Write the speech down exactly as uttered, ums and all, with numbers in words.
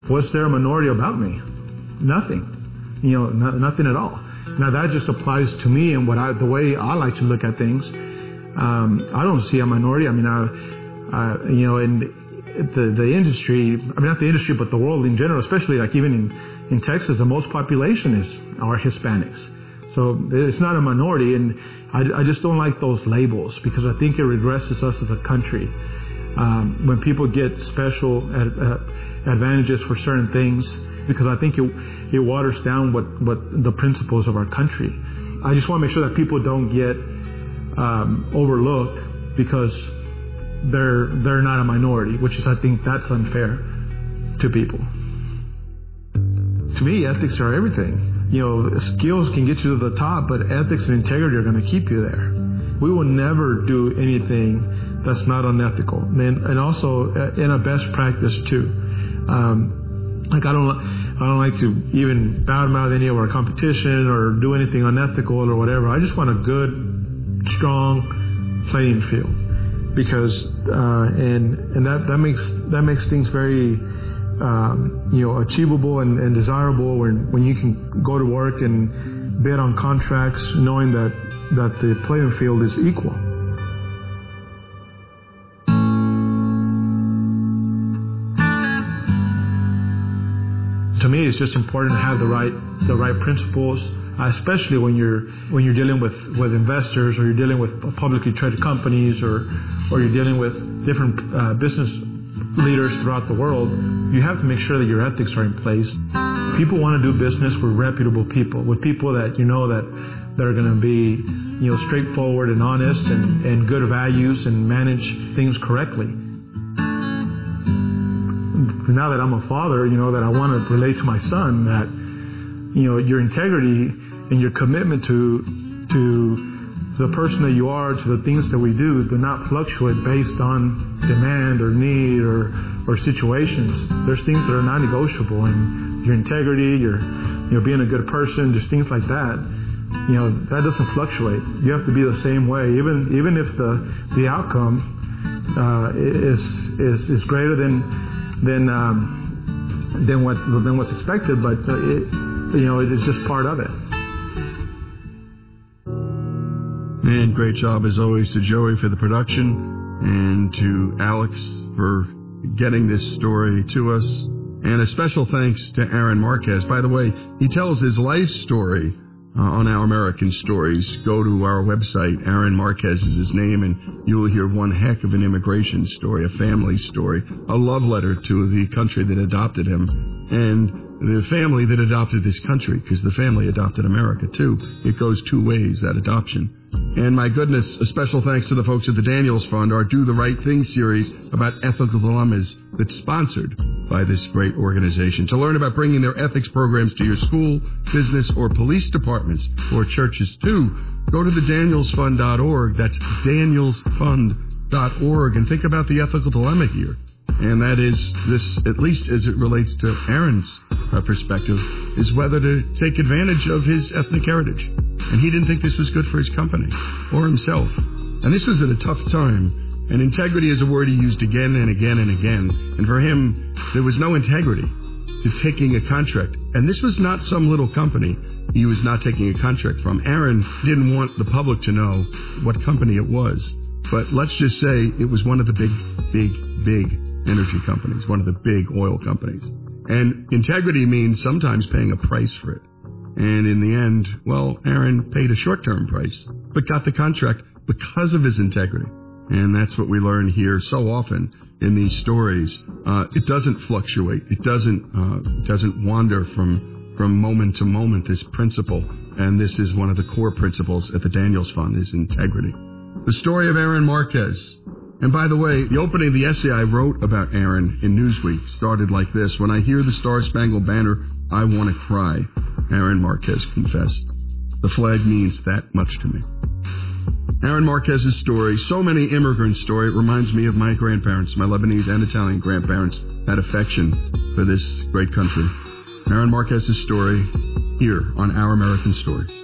What's there a minority about me? Nothing. You know, no, nothing at all. Now that just applies to me and what I, the way I like to look at things. Um, I don't see a minority. I mean, I, uh, you know, in the the industry, I mean, not the industry, but the world in general, especially like even in, in Texas, the most population is are Hispanics. So it's not a minority, and I, I just don't like those labels because I think it regresses us as a country. Um, when people get special ad, uh, advantages for certain things, because I think it, it waters down what, what the principles of our country. I just want to make sure that people don't get um, overlooked because they're they're not a minority, which is, I think that's unfair to people. To me, ethics are everything. You know, skills can get you to the top, but ethics and integrity are going to keep you there. We will never do anything that's not unethical, and, and also in a best practice too. Um, like I don't, I don't like to even badmouth any of our competition or do anything unethical or whatever. I just want a good, strong playing field, because uh, and and that that makes that makes things very um, you know achievable and, and desirable when when you can go to work and bid on contracts knowing that that the playing field is equal. To me, it's just important to have the right the right principles, especially when you're when you're dealing with, with investors, or you're dealing with publicly traded companies, or or you're dealing with different uh, business leaders throughout the world. You have to make sure that your ethics are in place. People want to do business with reputable people, with people that you know that that are going to be you know straightforward and honest and, and good values and manage things correctly. Now that I'm a father, you know, that I want to relate to my son that, you know, your integrity and your commitment to to the person that you are, to the things that we do, do not fluctuate based on demand or need or or situations. There's things that are non-negotiable, and your integrity, your you know being a good person, just things like that. You know, that doesn't fluctuate. You have to be the same way, even even if the the outcome uh, is is is greater than. than um, than what than what's expected, but uh, it, you know it is just part of it. And great job as always to Joey for the production, and to Alex for getting this story to us, and a special thanks to Aaron Marquez. By the way, he tells his life story uh, on Our American Stories. Go to our website. Aaron Marquez is his name, and you will hear one heck of an immigration story, a family story, a love letter to the country that adopted him, and the family that adopted this country, because the family adopted America too. It goes two ways, that adoption. And my goodness, a special thanks to the folks at the Daniels Fund, our Do the Right Thing series about ethical dilemmas that's sponsored by this great organization. To learn about bringing their ethics programs to your school, business, or police departments, or churches too, go to the daniels fund dot org. That's daniels fund dot org. And think about the ethical dilemma here. And that is this, at least as it relates to Aaron's uh, perspective, is whether to take advantage of his ethnic heritage. And he didn't think this was good for his company or himself. And this was at a tough time. And integrity is a word he used again and again and again. And for him, there was no integrity to taking a contract. And this was not some little company he was not taking a contract from. Aaron didn't want the public to know what company it was. But let's just say it was one of the big, big, big energy companies, one of the big oil companies. And integrity means sometimes paying a price for it. And in the end, well, Aaron paid a short-term price, but got the contract because of his integrity. And that's what we learn here so often in these stories. Uh, it doesn't fluctuate. It doesn't uh, it doesn't wander from from moment to moment, this principle. And this is one of the core principles at the Daniels Fund, is integrity. The story of Aaron Marquez. And by the way, the opening of the essay I wrote about Aaron in Newsweek started like this: when I hear the Star-Spangled Banner, I want to cry. Aaron Marquez confessed. The flag means that much to me. Aaron Marquez's story, so many immigrant story, it reminds me of my grandparents, my Lebanese and Italian grandparents, had affection for this great country. Aaron Marquez's story here on Our American Story.